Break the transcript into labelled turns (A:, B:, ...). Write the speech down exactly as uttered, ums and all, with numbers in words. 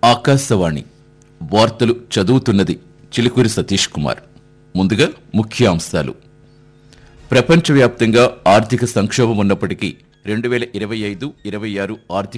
A: ఆకాశవాణి వార్తలు చదువుతున్నది చిలుకూరి సతీష్ కుమార్. ముందుగా ముఖ్యాంశాలు. ప్రపంచవ్యాప్తంగా ఆర్థిక సంక్షోభం ఉన్నప్పటికీ రెండు వేల ఇరవై ఐదు ఇరవై ఆరు ఆర్థిక